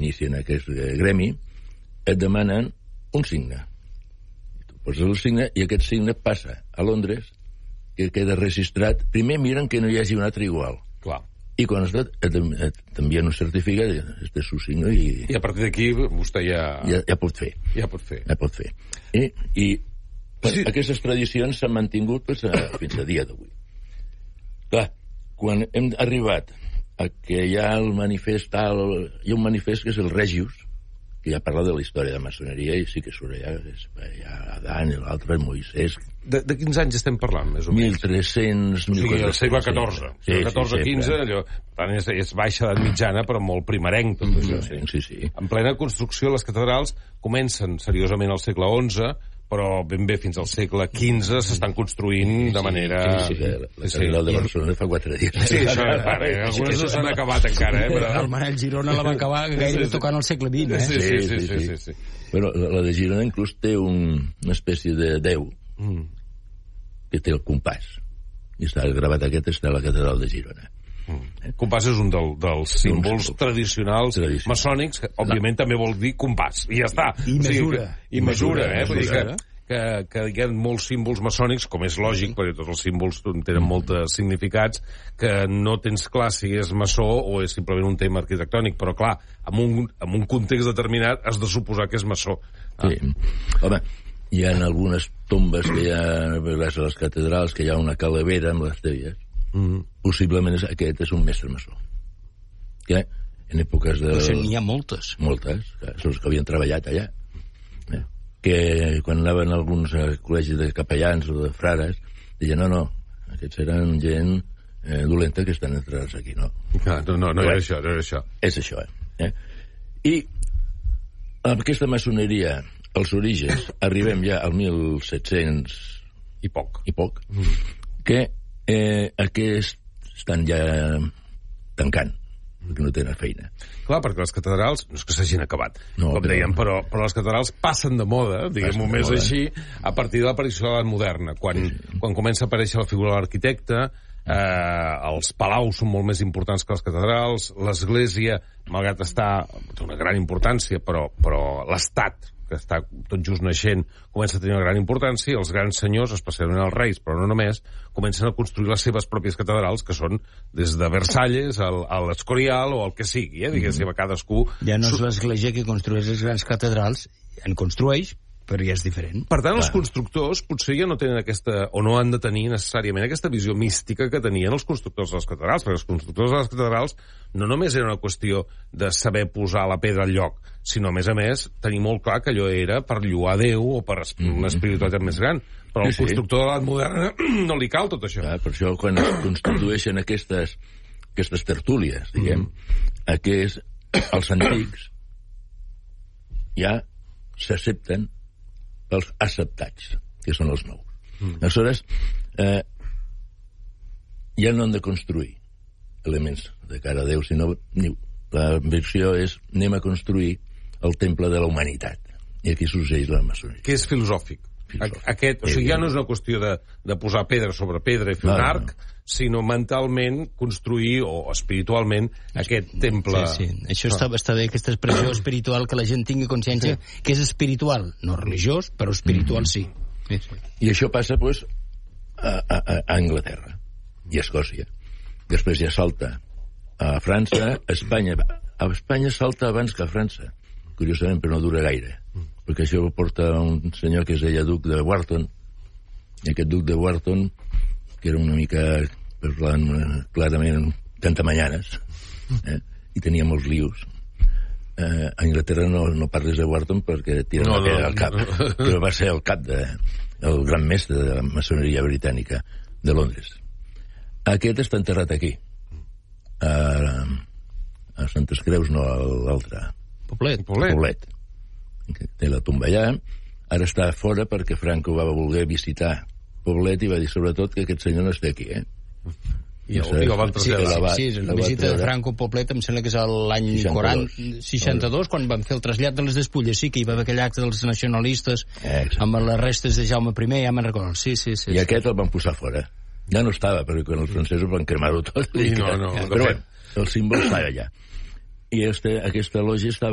inicien aquest gremi, et demanen un signe. Tu poses el signe i aquest signe passa a Londres, que queda registrat. Primer miren que no hi hagi un altre igual. Clar. I quan t'envien un certificat, este és su signe i a partir d'aquí vostè ja pot fer. Ja pot fer. Ja pot fer. I aquestes tradicions s'han mantingut fins a dia d'avui. Clar, quan hem arribat a que hi ha el manifest tal, hi ha un manifest que és el Regius, que ja parla de la història de la maçoneria i sí que surt allà, hi ha Adán i l'altre, Moisès. De quins anys estem parlant, més o menys? 1300... O sigui, el segle XIV. Sí, 14-15, allò... Per tant, és baixa edat mitjana, però molt primerenc, tot això. Sí. En plena construcció, les catedrals comencen seriosament al segle XI, però ben bé fins al segle XV s'estan construint de manera... Sí, la catedral de Barcelona fa 4 dies. Sí, això, algunes no s'han acabat encara, però... El Manel Girona la va acabar gairebé tocant al segle XX, Sí. Però la de Girona inclús té una espècie de déu que té el compàs. I està gravat aquest, està a la catedral de Girona. Compàs és un dels símbols tradicionals maçònics, que òbviament també vol dir compàs, i ja està. I mesura. I mesura, Vull dir que hi ha molts símbols maçònics, com és lògic, perquè tots els símbols tenen molts significats, que no tens clar si és maçó o és simplement un tema arquitectònic, però clar, en un context determinat has de suposar que és maçó. Sí. Home, hi ha algunes tombes que hi ha a les catedrals, que hi ha una calavera amb les teules. Possiblement aquest és un mestre maçó. Que en èpoques de... Però n'hi ha moltes. Moltes, són els que havien treballat allà. Que quan anaven a alguns col·legis de capellans o de frares, deien, no, aquests eren gent dolenta que estan entrats aquí, no. No era això, no era això. És això, I amb aquesta maçoneria, els orígens, arribem ja al 1700 i poc, que aquests estan ja tancant, perquè no tenen feina. Clar, perquè les catedrals, no és que s'hagin acabat, no, com dèiem, però les catedrals passen de moda, diguem-ho més així, a partir de l'aparició de l'edat moderna, quan comença a aparèixer la figura de l'arquitecte, els palaus són molt més importants que les catedrals, l'església, malgrat estar té una gran importància, però l'estat, que està tot just naixent, comença a tenir una gran importància, i els grans senyors, especialment els reis, però no només, comencen a construir les seves pròpies catedrals, que són des de Versalles a l'Escorial o el que sigui, diguéssim, a cadascú... Ja no és l'església que construeix les grans catedrals, en construeix, però ja és diferent. Per tant, els constructors potser ja no tenen aquesta, o no han de tenir necessàriament aquesta visió mística que tenien els constructors de les catedrals, perquè els constructors de les catedrals no només era una qüestió de saber posar la pedra al lloc, sinó, a més, tenir molt clar que allò era per lloar Déu o per una espiritualitat més gran. Però al constructor de l'edat moderna no li cal tot això. Per això, quan es constitueixen aquestes tertúlies, diguem, els antics ja s'accepten pels acceptats, que són els nous. Aleshores, ja no han de construir elements de cara a Déu, sinó la versió és anem a construir el temple de la humanitat. I aquí sorgeix la maçoneria. Que és filosòfic. O sigui, ja no és una qüestió de posar pedra sobre pedra i fer un arc, sinó mentalment construir, o espiritualment, aquest temple... Sí. Això està bé, aquesta expressió espiritual, que la gent tingui consciència que és espiritual, no religiós, però espiritual sí. I això passa, doncs, a Anglaterra i a Escòcia. Després ja salta a França, a Espanya. A Espanya salta abans que a França, curiosament, però no dura gaire, perquè això ho porta un senyor que es deia Duc de Wharton, i aquest Duc de Wharton, que era una mica, parlant clarament, cantamanyanes, i tenia molts lius. A Anglaterra no parles de Wharton perquè tira la pedra al cap, però va ser el cap el gran mestre de la maçoneria britànica de Londres. Aquest està enterrat aquí, a Santes Creus, no a l'altre. Poblet. Té la tomba allà. Ara està fora perquè Franco va voler visitar Poblet i va dir sobretot que aquest senyor no està aquí, I el van traslladar. Sí, la visita de Franco a Poblet em sembla que és l'any 62, quan van fer el trasllat de les despulles, sí, que hi va haver aquell acte dels nacionalistes amb les restes de Jaume I, ja me'n recordo. Sí. I aquest el van posar fora. Ja no estava, perquè quan els francesos van cremar-ho tot. Però el símbol estava allà. I aquesta lògia estava